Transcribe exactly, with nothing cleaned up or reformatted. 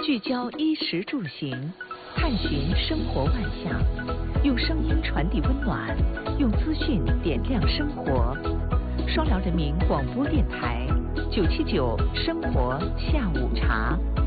聚焦衣食住行，探寻生活万象，用声音传递温暖，用资讯点亮生活。双辽人民广播电台九七九生活下午茶。